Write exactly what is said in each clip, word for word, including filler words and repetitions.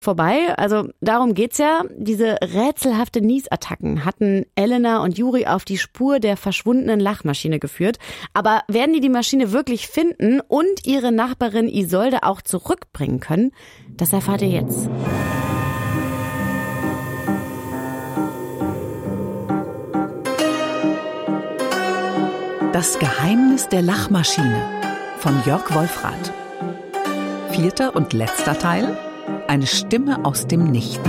vorbei. Also darum geht's ja. Diese rätselhafte Niesattacken hatten Elena und Juri auf die Spur der verschwundenen Lachmaschine geführt. Aber werden die die Maschine wirklich finden und ihre Nachbarin Isolde auch zurückbringen können? Das erfahrt ihr jetzt. Das Geheimnis der Lachmaschine von Jörg Wolfrath. Vierter und letzter Teil. Eine Stimme aus dem Nichts.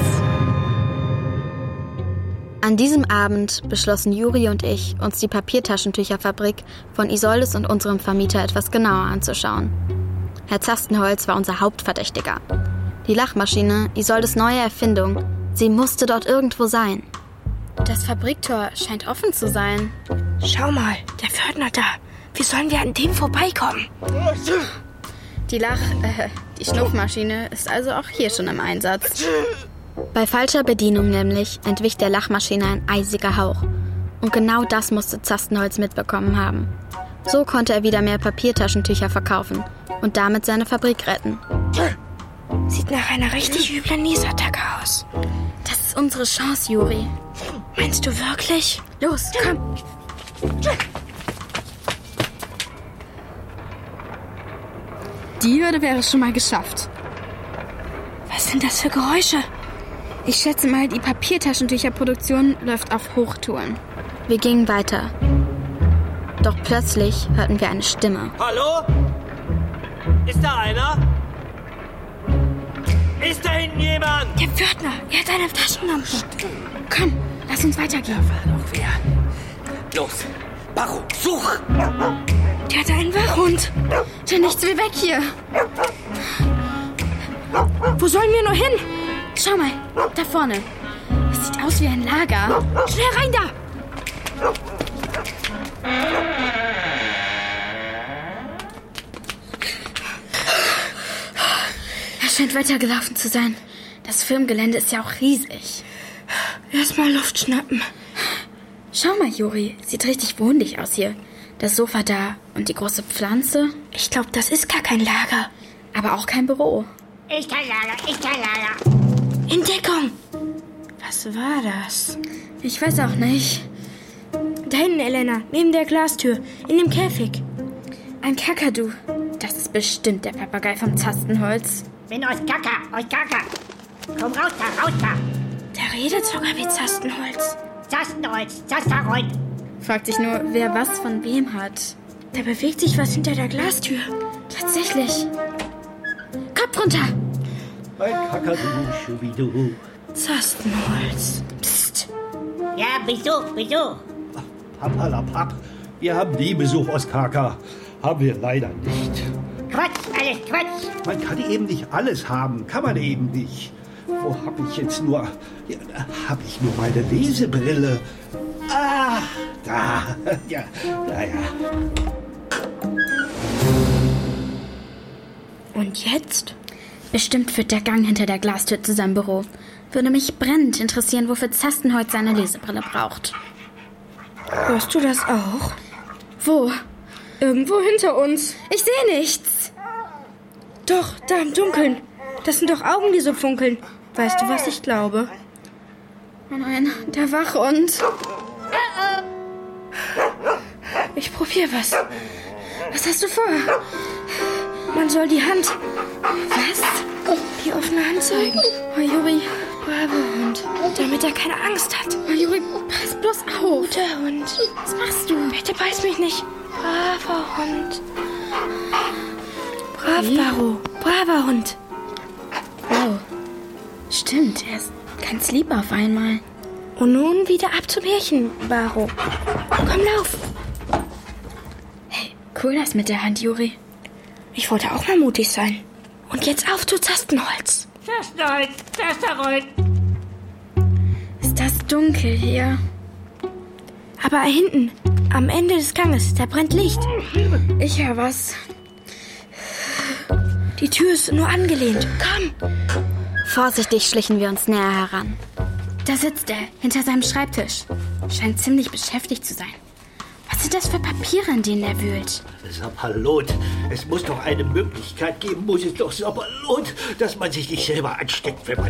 An diesem Abend beschlossen Juri und ich, uns die Papiertaschentücherfabrik von Isoldes und unserem Vermieter etwas genauer anzuschauen. Herr Zastenholz war unser Hauptverdächtiger. Die Lachmaschine, Isoldes neue Erfindung, sie musste dort irgendwo sein. Das Fabriktor scheint offen zu sein. Schau mal, der Pförtner da. Wie sollen wir an dem vorbeikommen? Die Lach... Äh, die Schnupfmaschine ist also auch hier schon im Einsatz. Bei falscher Bedienung nämlich entwich der Lachmaschine ein eisiger Hauch. Und genau das musste Zastenholz mitbekommen haben. So konnte er wieder mehr Papiertaschentücher verkaufen und damit seine Fabrik retten. Sieht nach einer richtig üblen Niesattacke aus. Das ist unsere Chance, Juri. Meinst du wirklich? Los, komm. Die Hürde wäre schon mal geschafft. Was sind das für Geräusche? Ich schätze mal, die Papiertaschentücherproduktion läuft auf Hochtouren. Wir gingen weiter. Doch plötzlich hörten wir eine Stimme. Hallo? Ist da einer? Ist da hinten jemand? Der Pförtner, er hat eine Taschenlampe. Komm, lass uns weitergehen. Da war doch wer. Los, Baro, such! Der hat einen Wachhund. Der nichts will weg hier. Wo sollen wir nur hin? Schau mal, da vorne. Es sieht aus wie ein Lager. Schnell rein da! Er scheint weitergelaufen zu sein. Das Firmengelände ist ja auch riesig. Erstmal Luft schnappen. Schau mal, Juri. Sieht richtig wohnlich aus hier. Das Sofa da und die große Pflanze. Ich glaube, das ist gar kein Lager. Aber auch kein Büro. Ich kann Lager, ich kann Lager. Entdeckung! Was war das? Ich weiß auch nicht. Da hinten, Elena, neben der Glastür, in dem Käfig. Ein Kakadu. Das ist bestimmt der Papagei vom Zastenholz. Bin aus Kaka, aus Kaka. Komm raus da, raus da. Der redet sogar wie Zastenholz. Zastenholz, Zasterholz. Fragt sich nur, wer was von wem hat. Da bewegt sich was hinter der Glastür. Tatsächlich. Kopf runter! Ein Kakadu, Schubidu. Zastenholz. Psst. Ja, Besuch, Besuch. Papalapap. Wir haben nie Besuch aus Kaka. Haben wir leider nicht. Quatsch, alles Quatsch. Man kann eben nicht alles haben. Kann man eben nicht. Wo hab ich jetzt nur... Ja, hab ich nur meine Lesebrille? Ah, da. Ja, naja. Und jetzt? Bestimmt führt der Gang hinter der Glastür zu seinem Büro. Würde mich brennend interessieren, wofür Zastenholz seine Lesebrille braucht. Hörst du das auch? Wo? Irgendwo hinter uns. Ich sehe nichts. Doch, da im Dunkeln. Das sind doch Augen, die so funkeln. Weißt du, was ich glaube? Oh nein, der Wachhund. Ich probiere was. Was hast du vor? Man soll die Hand... Was? Die offene Hand zeigen. Oh, Juri. Braver Hund. Damit er keine Angst hat. Oh, Juri, pass bloß auf. Guter Hund. Was machst du? Bitte beiß mich nicht. Braver Hund. Brav, Wie? Baro. Braver Hund. Oh. Stimmt, er ist ganz lieb auf einmal. Und nun wieder ab zum Märchen, Baro. Komm, lauf. Hey, cool das mit der Hand, Juri. Ich wollte auch mal mutig sein. Und jetzt auf zu Zastenholz. Zasterholz, Zasterholz. Ist das dunkel hier? Aber hinten, am Ende des Ganges, da brennt Licht. Ich höre was. Die Tür ist nur angelehnt. Komm. Vorsichtig schlichen wir uns näher heran. Da sitzt er, hinter seinem Schreibtisch. Scheint ziemlich beschäftigt zu sein. Was sind das für Papiere, in denen er wühlt? Sapperlot. Es muss doch eine Möglichkeit geben, muss es doch, Sapperlot, dass man sich nicht selber ansteckt, wenn man